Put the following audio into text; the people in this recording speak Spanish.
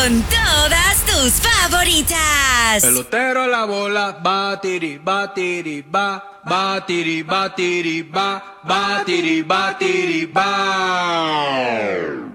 con todas tus favoritas. Pelotero la bola, batiri, batiri, ba, batiri, batiri, ba, batiri, batiri, ba.